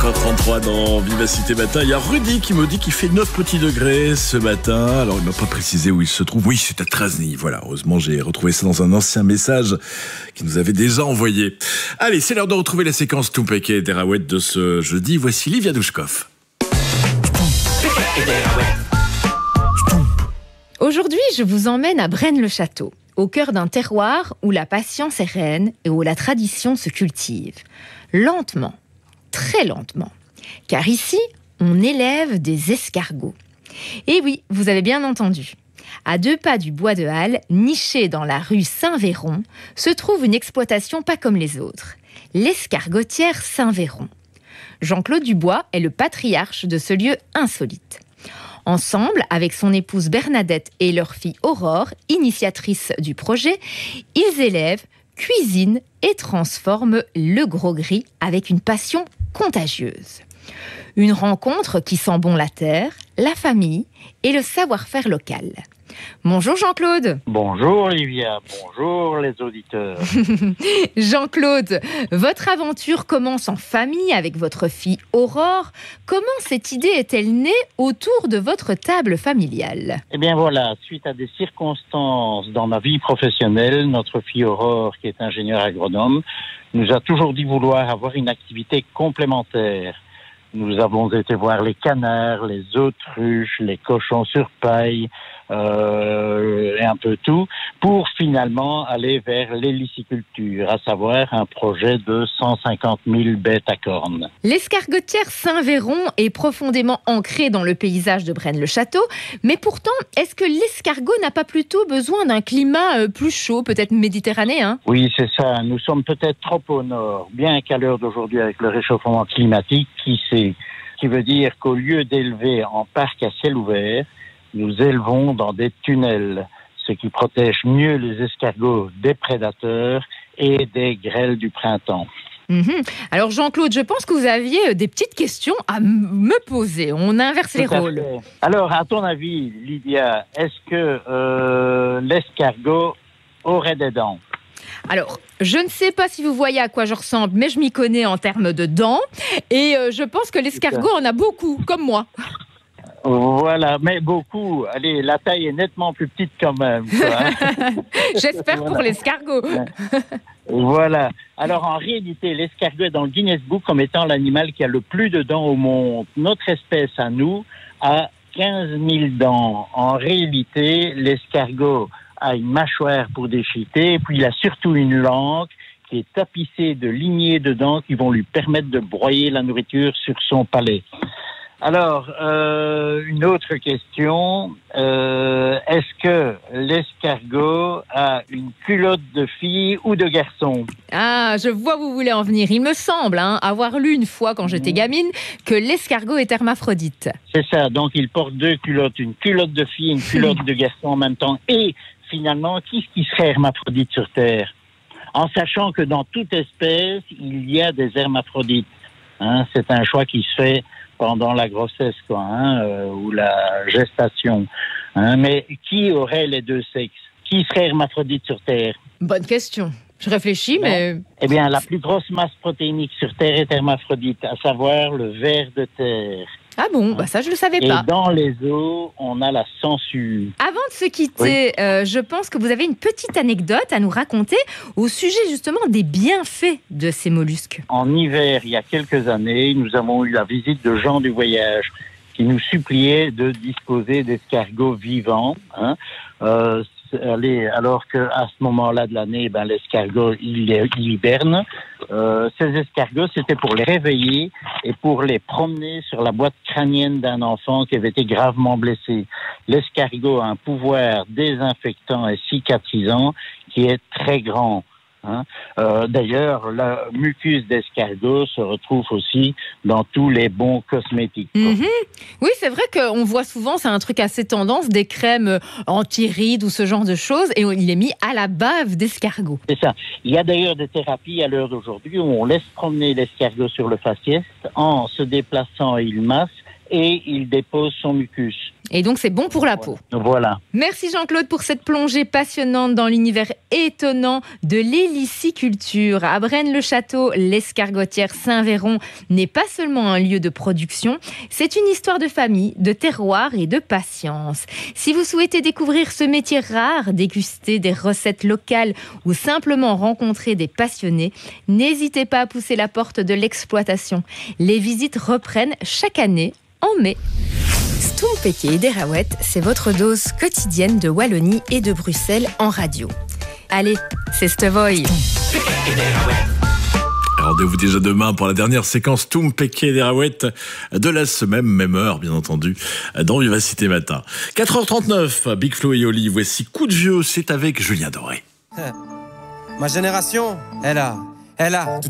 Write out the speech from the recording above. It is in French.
4h33 dans Vivacité Matin. Il y a Rudy qui me dit qu'il fait 9 petits degrés ce matin. Alors, il m'a pas précisé où il se trouve. Oui, c'est à Trasny. Voilà, heureusement, j'ai retrouvé ça dans un ancien message qu'il nous avait déjà envoyé. Allez, c'est l'heure de retrouver la séquence Toupeke et Derawet de ce jeudi. Voici Livia Douchkov. Aujourd'hui, je vous emmène à Braine-le-Château, au cœur d'un terroir où la patience est reine et où la tradition se cultive. Lentement, très lentement. Car ici, on élève des escargots. Et oui, vous avez bien entendu. À 2 pas du bois de Halle, niché dans la rue Saint-Véron, se trouve une exploitation pas comme les autres. L'escargotière Saint-Véron. Jean-Claude Dubois est le patriarche de ce lieu insolite. Ensemble, avec son épouse Bernadette et leur fille Aurore, initiatrice du projet, ils élèvent, cuisinent et transforment le gros gris avec une passion contagieuse. Une rencontre qui sent bon la terre, la famille et le savoir-faire local. Bonjour Jean-Claude. Bonjour Olivia, bonjour les auditeurs. Jean-Claude, votre aventure commence en famille avec votre fille Aurore. Comment cette idée est-elle née autour de votre table familiale ? Eh bien voilà, suite à des circonstances dans ma vie professionnelle, notre fille Aurore, qui est ingénieure agronome, nous a toujours dit vouloir avoir une activité complémentaire. Nous avons été voir les canards, les autruches, les cochons sur paille, et un peu tout, pour finalement aller vers l'héliciculture, à savoir un projet de 150 000 bêtes à cornes. L'escargotière Saint-Véron est profondément ancrée dans le paysage de Braine-le-Château, mais pourtant, est-ce que l'escargot n'a pas plutôt besoin d'un climat plus chaud, peut-être méditerranéen ? Oui, c'est ça. Nous sommes peut-être trop au nord, bien qu'à l'heure d'aujourd'hui, avec le réchauffement climatique, qui veut dire qu'au lieu d'élever en parc à ciel ouvert, nous élevons dans des tunnels, ce qui protège mieux les escargots des prédateurs et des grêles du printemps. Alors Jean-Claude, je pense que vous aviez des petites questions à me poser. On inverse les rôles. Alors, à ton avis, Lydia, est-ce que l'escargot aurait des dents ? Alors, je ne sais pas si vous voyez à quoi je ressemble, mais je m'y connais en termes de dents. Et je pense que l'escargot en a beaucoup, comme moi. Voilà, mais beaucoup. Allez, la taille est nettement plus petite quand même. J'espère voilà. Pour l'escargot. Voilà. Alors, en réalité, l'escargot est dans le Guinness Book comme étant l'animal qui a le plus de dents au monde. Notre espèce, à nous, a 15 000 dents. En réalité, l'escargot a une mâchoire pour déchiqueter, et puis il a surtout une langue qui est tapissée de lignées de dents qui vont lui permettre de broyer la nourriture sur son palais. Alors, une autre question, est-ce que l'escargot a une culotte de fille ou de garçon ? Ah, je vois où vous voulez en venir. Il me semble avoir lu une fois, quand j'étais gamine, que l'escargot est hermaphrodite. C'est ça, donc il porte 2 culottes, une culotte de fille et une culotte de garçon en même temps. Et finalement, qui serait hermaphrodite sur Terre ? En sachant que dans toute espèce, il y a des hermaphrodites. C'est un choix qui se fait pendant la grossesse, ou la gestation. Mais qui aurait les 2 sexes ? Qui serait hermaphrodite sur Terre ? Bonne question. Je réfléchis, mais... Eh bien, la plus grosse masse protéinique sur Terre est hermaphrodite, à savoir le ver de terre. Ah bon, ça je le savais pas. Et dans les eaux, on a la sangsue. Avant de se quitter, je pense que vous avez une petite anecdote à nous raconter au sujet justement des bienfaits de ces mollusques. En hiver, il y a quelques années, nous avons eu la visite de gens du voyage qui nous suppliaient de disposer d'escargots vivants. Alors qu'à ce moment-là de l'année, l'escargot, il hiberne. Ces escargots, c'était pour les réveiller et pour les promener sur la boîte crânienne d'un enfant qui avait été gravement blessé. L'escargot a un pouvoir désinfectant et cicatrisant qui est très grand. D'ailleurs, la mucus d'escargot se retrouve aussi dans tous les bons cosmétiques. Oui, c'est vrai qu'on voit souvent, c'est un truc assez tendance, des crèmes anti-rides ou ce genre de choses, et il est mis à la bave d'escargot. C'est ça. Il y a d'ailleurs des thérapies à l'heure d'aujourd'hui où on laisse promener l'escargot sur le faciès en se déplaçant, il masse et il dépose son mucus. Et donc, c'est bon pour la peau. Voilà. Merci Jean-Claude pour cette plongée passionnante dans l'univers étonnant de l'héliciculture. À Braine-le-Château, l'escargotière Saint-Véron n'est pas seulement un lieu de production, c'est une histoire de famille, de terroir et de patience. Si vous souhaitez découvrir ce métier rare, déguster des recettes locales ou simplement rencontrer des passionnés, n'hésitez pas à pousser la porte de l'exploitation. Les visites reprennent chaque année en mai. Stompeke et Dérawet, c'est votre dose quotidienne de Wallonie et de Bruxelles en radio. Allez, c'est Stevoy. Rendez-vous déjà demain pour la dernière séquence Stompeke et Dérawet de la semaine, même heure bien entendu, dans Vivacité Matin. 4h39, Big Flo et Yoli, voici Coup de vieux, c'est avec Julien Doré. Ma génération, elle a